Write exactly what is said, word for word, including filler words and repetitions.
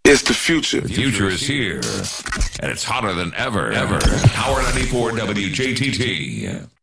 It's the future. The future is here, and it's hotter than ever. Ever. Power ninety-four W J T T.